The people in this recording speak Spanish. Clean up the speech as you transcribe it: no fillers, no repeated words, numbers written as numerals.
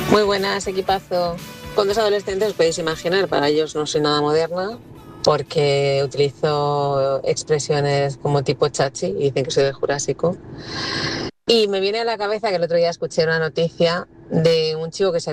Muy buenas, equipazo. Con dos adolescentes os podéis imaginar, para ellos no soy nada moderna porque utilizo expresiones como tipo chachi y dicen que soy del Jurásico. Y me viene a la cabeza que el otro día escuché una noticia de un chico que se